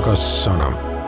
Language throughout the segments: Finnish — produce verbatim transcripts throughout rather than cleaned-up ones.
Rakas sana.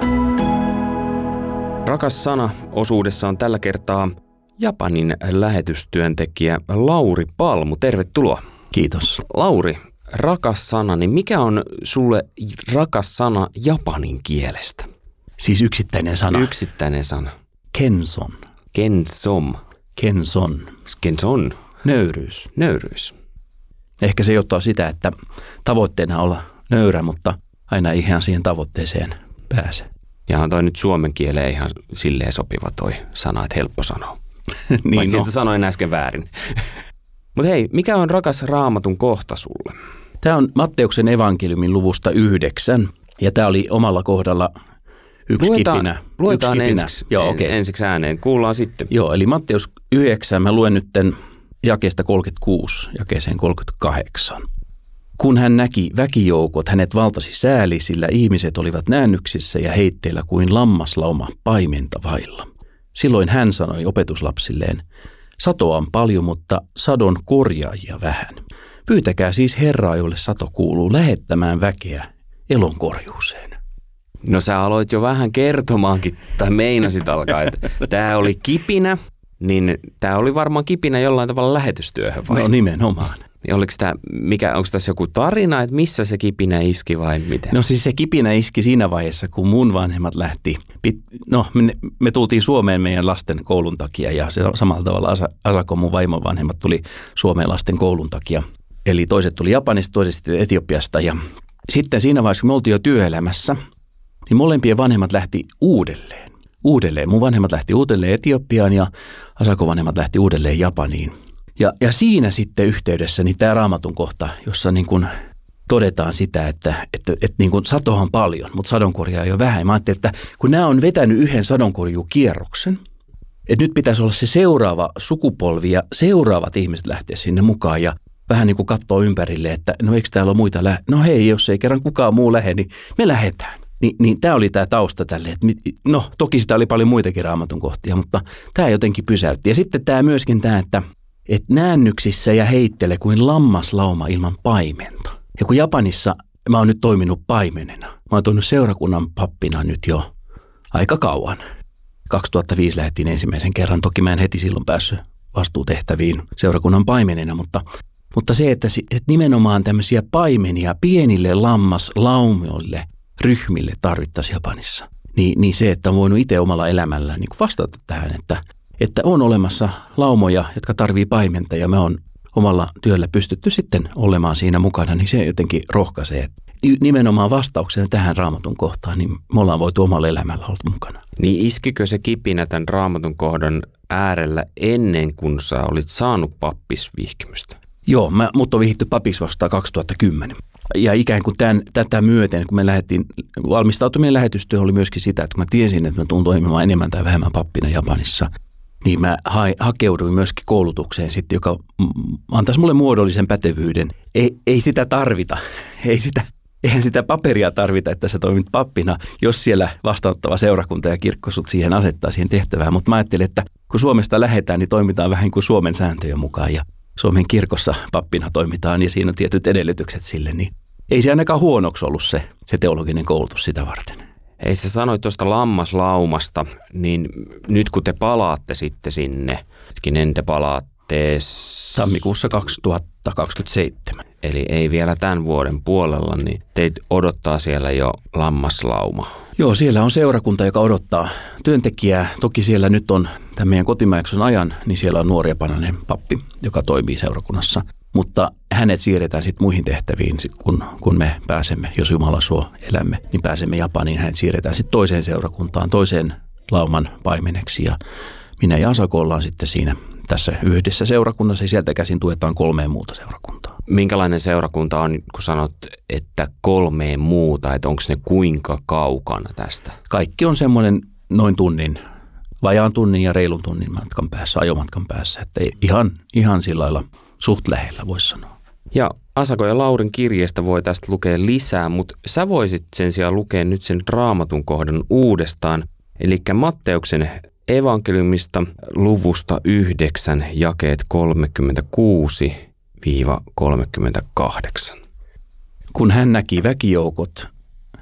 Rakas sana -osuudessa on tällä kertaa Japanin lähetystyöntekijä Lauri Palmu. Tervetuloa. Kiitos. Lauri, rakas sana, niin mikä on sulle rakas sana japanin kielestä? Siis yksittäinen sana. Yksittäinen sana. Kenson. Kensom. Kenson. Kenson. Nöyryys. Nöyryys. Ehkä se johtaa sitä, että tavoitteena olla nöyrä, mutta aina ihan siihen tavoitteeseen pääse. Ja on toi nyt suomen kieleen ihan silleen sopiva toi sana, että helppo sanoa. niin Paitsi, no. että sanoin äsken väärin. Mutta hei, mikä on rakas Raamatun kohta sulle? Tämä on Matteuksen evankeliumin luvusta yhdeksän, ja tämä oli omalla kohdalla yksi luetaan, kipinä. Luetaan yksi kipinä. ensiksi, Joo, en, okay. ensiksi ääneen. Kuullaan sitten. Joo, eli Matteus yhdeksän, mä luen nyt jakeesta kolmekymmentäkuusi jakeeseen kolmekymmentäkahdeksan. Kun hän näki väkijoukot, hänet valtasi sääli, sillä ihmiset olivat näännyksissä ja heitteillä kuin lammaslauma paimenta vailla. Silloin hän sanoi opetuslapsilleen, satoa on paljon, mutta sadon korjaajia vähän. Pyytäkää siis Herraa, jolle sato kuuluu, lähettämään väkeä elonkorjuuseen. No sä aloit jo vähän kertomaankin, tai meinasit alkaa, että tämä oli kipinä, niin tämä oli varmaan kipinä jollain tavalla lähetystyöhön vai? No nimenomaan. Oliko tämä, mikä, onko tässä joku tarina, että missä se kipinä iski vai miten? No siis se kipinä iski siinä vaiheessa, kun mun vanhemmat lähti. No me, me tultiin Suomeen meidän lasten koulun takia ja se samalla tavalla Asa, Asako, mun vaimon vanhemmat, tuli Suomeen lasten koulun takia. Eli toiset tuli Japanista, toiset sitten Etiopiasta ja sitten siinä vaiheessa, kun me oltiin jo työelämässä, niin molempien vanhemmat lähti uudelleen. Uudelleen. Mun vanhemmat lähti uudelleen Etiopiaan ja Asako vanhemmat lähti uudelleen Japaniin. Ja, ja siinä sitten yhteydessä niin tämä Raamatun kohta, jossa niin kuin todetaan sitä, että, että, että niin kuin satoa on paljon, mutta sadonkorjaa ei ole vähän. Mä ajattelin, että kun nämä on vetänyt yhden sadonkorjukierroksen, että nyt pitäisi olla se seuraava sukupolvi ja seuraavat ihmiset lähteä sinne mukaan ja vähän niin kuin katsoo ympärille, että no eikö täällä ole muita lähe? No hei, jos ei kerran kukaan muu lähde, niin me lähdetään. Ni, niin tämä oli tämä tausta tälle, että no toki sitä oli paljon muitakin Raamatun kohtia, mutta tämä jotenkin pysäytti. Ja sitten tämä myöskin tämä, että että näännyksissä ja heittele kuin lammaslauma ilman paimenta. Ja kun Japanissa mä oon nyt toiminut paimenena, mä oon toiminut seurakunnan pappina nyt jo aika kauan. kaksituhattaviisi lähdettiin ensimmäisen kerran, toki mä en heti silloin päässyt vastuutehtäviin seurakunnan paimenena, mutta, mutta se, että, että nimenomaan tämmöisiä paimenia pienille lammaslaumioille, ryhmille tarvittaisiin Japanissa. Niin, niin se, että on voinut itse omalla elämällä niin vastata tähän, että Että on olemassa laumoja, jotka tarvii paimenta ja me on omalla työllä pystytty sitten olemaan siinä mukana, niin se jotenkin rohkaisee. Nimenomaan vastauksena tähän Raamatun kohtaan, niin me ollaan voitu omalla elämällä olla mukana. Niin iskikö se kipinä tämän Raamatun kohdan äärellä ennen kuin sä olit saanut pappisvihkimystä? Joo, mä, mut on vihitty papiksi vasta kaksituhattakymmenen. Ja ikään kuin tämän, tätä myöten, kun me lähdettiin, valmistautuminen lähetystyö oli myöskin sitä, että kun mä tiesin, että mä tuun toimimaan enemmän tai vähemmän pappina Japanissa, niin mä ha- hakeuduin myöskin koulutukseen sitten, joka antaisi mulle muodollisen pätevyyden. Ei, ei sitä tarvita, ei sitä, eihän sitä paperia tarvita, että sä toimit pappina, jos siellä vastaanottava seurakunta ja kirkko sut siihen asettaa siihen tehtävään. Mutta mä ajattelin, että kun Suomesta lähdetään, niin toimitaan vähän kuin Suomen sääntöjen mukaan ja Suomen kirkossa pappina toimitaan ja siinä on tietyt edellytykset sille, niin ei se ainakaan huonoksi ollut se, se teologinen koulutus sitä varten. Ei sä sanoit tuosta lammaslaumasta, niin nyt kun te palaatte sitten sinne, hetkinen te palaatte tammikuussa kaksituhattakaksikymmentäseitsemän. Eli ei vielä tämän vuoden puolella, niin teitä odottaa siellä jo lammaslauma. Joo, siellä on seurakunta, joka odottaa työntekijää. Toki siellä nyt on tämän meidän kotimajakson ajan, niin siellä on nuori japanilainen pappi, joka toimii seurakunnassa. Mutta hänet siirretään sitten muihin tehtäviin, kun, kun me pääsemme, jos Jumala suo elämme, niin pääsemme Japaniin. Hänet siirretään sitten toiseen seurakuntaan, toiseen lauman paimeneksi ja minä ja Asako ollaan sitten siinä tässä yhdessä seurakunnassa ja sieltä käsin tuetaan kolmeen muuta seurakuntaa. Minkälainen seurakunta on, kun sanot, että kolmeen muuta, että onko ne kuinka kaukana tästä? Kaikki on semmoinen noin tunnin, vajaan tunnin ja reilun tunnin matkan päässä, ajomatkan päässä, että ihan, ihan sillä lailla suht lähellä voisi sanoa. Ja Asako ja Laurin kirjeestä voi tästä lukea lisää, mutta sä voisit sen sijaan lukea nyt sen Raamatun kohdan uudestaan, eli Matteuksen evankeliumista luvusta yhdeksän, jakeet kolmekymmentäkuusi kolmekymmentäkahdeksan. Kun hän näki väkijoukot,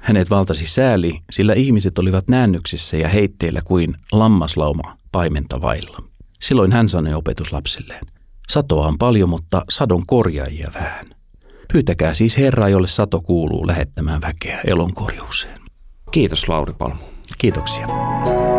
Hänet valtasi sääli, sillä ihmiset olivat näännyksissä ja heitteillä kuin lammaslauma paimenta vailla. Silloin hän sanoi opetuslapsilleen, satoa on paljon, mutta sadon korjaajia vähän. Pyytäkää siis Herraa, jolle sato kuuluu, lähettämään väkeä elonkorjuuseen. Kiitos Lauri Palmu. Kiitoksia.